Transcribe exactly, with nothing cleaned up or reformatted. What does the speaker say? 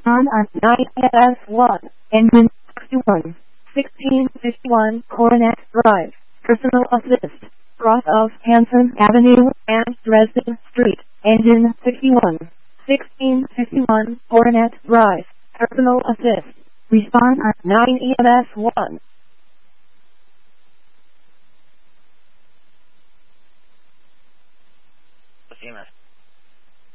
Respond on nine E S one, engine sixty-one, sixteen fifty-one Coronet Drive, personal assist, cross of Hanson Avenue and Dresden Street, engine sixty-one, sixteen fifty-one Coronet Drive, personal assist. Respond on nine E S one.